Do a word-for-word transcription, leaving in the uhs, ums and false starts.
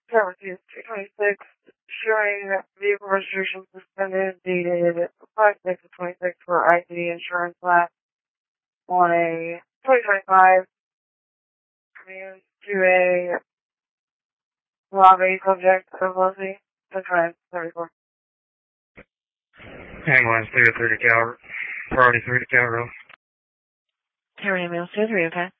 Cover two twenty-six, showing vehicle registration suspended, dated five six of twenty-six for I C insurance lapse on a twenty twenty-five commute to a lobby subject of Lizzie, Central thirty-four. Ambulance three oh three to Calvert, priority three to Calvert. Terry ambulance two three, okay?